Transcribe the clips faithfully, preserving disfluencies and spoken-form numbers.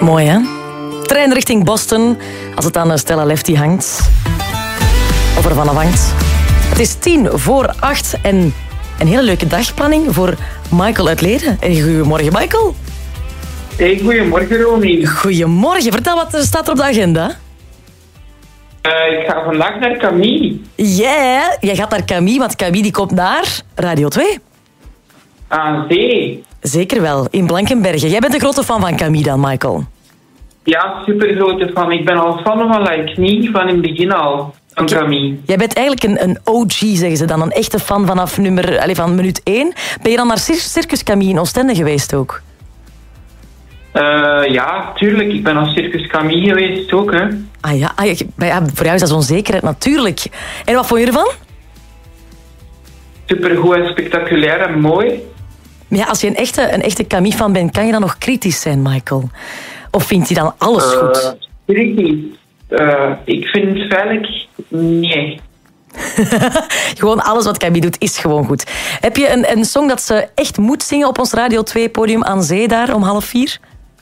Mooi, hè? Trein richting Boston, als het aan Stella Lefty hangt. Of ervan afhangt. Het is tien voor acht en een hele leuke dagplanning voor Michael uit Leden. Goedemorgen, Michael. Hey, goedemorgen, Ronnie. Goedemorgen. Vertel, wat er staat er op de agenda? Uh, ik ga vandaag naar Camille. Ja, yeah, jij gaat naar Camille, want Camille die komt naar Radio twee. Aan zee. Zeker wel, in Blankenberge. Jij bent een grote fan van Camille dan, Michael? Ja, super grote fan. Ik ben al fan van Like Me, van in het begin al. Van okay. Camille. Jij bent eigenlijk een, een O G, zeggen ze dan. Een echte fan vanaf nummer, allez, van minuut één. Ben je dan naar Circus Camille in Oostende geweest ook? Uh, ja, tuurlijk. Ik ben naar Circus Camille geweest ook, hè. Ah ja, ah, ja, voor jou is dat zo'n zekerheid, natuurlijk. En wat vond je ervan? Supergoed en spectaculair en mooi. Ja, als je een echte, een echte Camille-fan bent, kan je dan nog kritisch zijn, Michael? Of vindt hij dan alles uh, goed? Kritisch? Uh, ik vind het eigenlijk niet. Gewoon alles wat Camille doet, is gewoon goed. Heb je een, een song dat ze echt moet zingen op ons Radio twee-podium aan zee daar om half vier?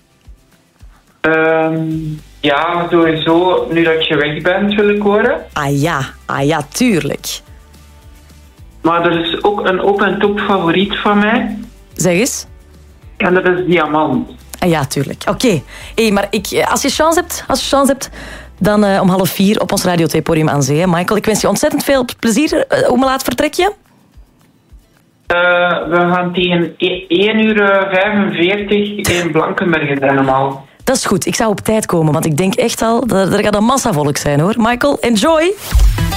Um, ja, sowieso. Nu dat je weg bent, wil ik horen. Ah ja, ah ja, tuurlijk. Maar er is ook een op- en top favoriet van mij. Zeg eens. En dat is Diamant. Ah ja, tuurlijk. Oké. Okay. Hey, maar ik, als je chance hebt, als je chance hebt dan uh, om half vier op ons Radio twee-podium aan zee. Hè? Michael, ik wens je ontzettend veel plezier. Uh, hoe laat vertrek je? Uh, we gaan tegen één uur vijfenveertig in Blankenberge zijn allemaal. Dat is goed. Ik zou op tijd komen, want ik denk echt al, er gaat een massa volk zijn, hoor. Michael, enjoy!